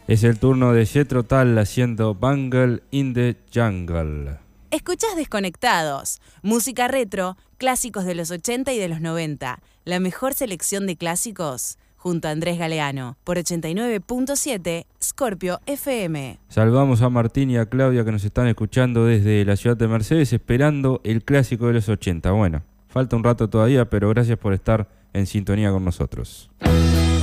Es el turno de Jethro Tull haciendo Bungle in the Jungle. Escuchás Desconectados, música retro, clásicos de los 80 y de los 90. La mejor selección de clásicos, junto a Andrés Galeano, por 89.7 Scorpio FM. Saludamos a Martín y a Claudia que nos están escuchando desde la ciudad de Mercedes, esperando el clásico de los 80. Bueno, falta un rato todavía, pero gracias por estar en sintonía con nosotros.